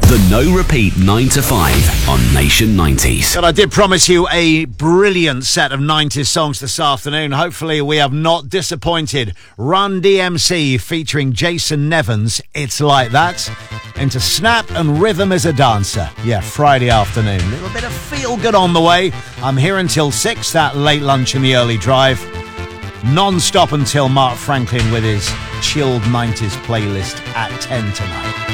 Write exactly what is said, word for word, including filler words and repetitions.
The No Repeat nine to five on Nation nineties. But I did promise you a brilliant set of nineties songs this afternoon. Hopefully we have not disappointed. Run D M C featuring Jason Nevins, It's Like That. Into Snap and Rhythm as a Dancer. Yeah, Friday afternoon. A little bit of feel good on the way. I'm here until six, that late lunch and the early drive. Non-stop until Mark Franklin with his chilled nineties playlist at ten tonight.